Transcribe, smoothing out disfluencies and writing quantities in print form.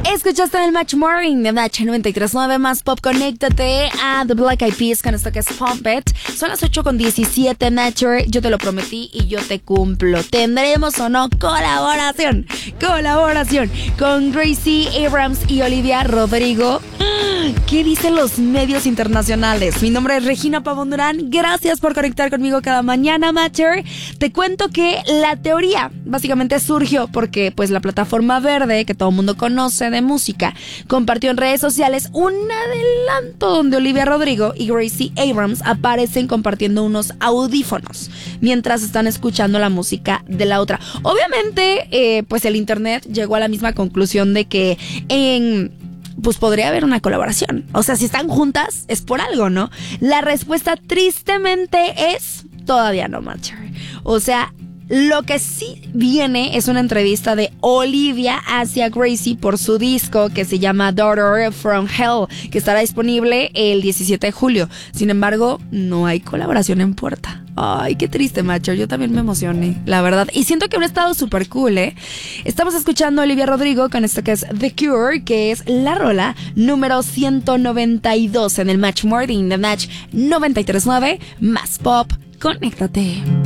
Escuchaste en el Match Morning de Match 93.9 Más Pop. Conéctate a The Black Eyed Peas con esto que es Pump It. Son las 8:17, Matcher. Yo te lo prometí y yo te cumplo. ¿Tendremos o no colaboración con Gracie Abrams y Olivia Rodrigo? ¿Qué dicen los medios internacionales? Mi nombre es Regina Pavón Durán. Gracias por conectar conmigo cada mañana, Matcher. Te cuento que la teoría básicamente surgió porque pues la plataforma verde que todo el mundo conoce de música compartió en redes sociales un adelanto donde Olivia Rodrigo y Gracie Abrams aparecen compartiendo unos audífonos mientras están escuchando la música de la otra. Obviamente pues el internet llegó a la misma conclusión de que pues podría haber una colaboración. O sea, si están juntas, es por algo, ¿no? La respuesta tristemente es todavía no, Matcher. O sea, lo que sí viene es una entrevista de Olivia hacia Gracie por su disco que se llama Daughter from Hell, que estará disponible el 17 de julio. Sin embargo, no hay colaboración en puerta. Ay, qué triste, Matcher. Yo también me emocioné, la verdad. Y siento que hubiera estado súper cool, ¿eh? Estamos escuchando a Olivia Rodrigo con esto que es The Cure, que es la rola número 192 en el Match Morning de Match 93.9 Más Pop. Conéctate.